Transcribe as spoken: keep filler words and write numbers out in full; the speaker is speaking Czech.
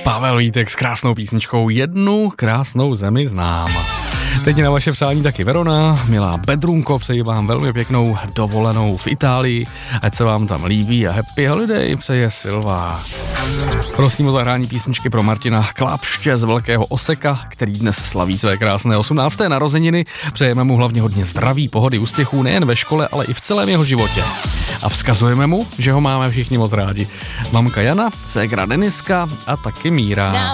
Pavel Vítek s krásnou písničkou Jednu krásnou zemi znám. Teď na vaše přání taky Verona, milá Bedrunko, přeji vám velmi pěknou dovolenou v Itálii, ať se vám tam líbí a happy holiday přeje Silva. Prosím o zahrání písničky pro Martina Klapště z Velkého Oseka, který dnes slaví své krásné osmnácté narozeniny. Přejeme mu hlavně hodně zdraví, pohody, úspěchů nejen ve škole, ale i v celém jeho životě. A vzkazujeme mu, že ho máme všichni moc rádi. Mamka Jana, ségra Deniska a taky Míra.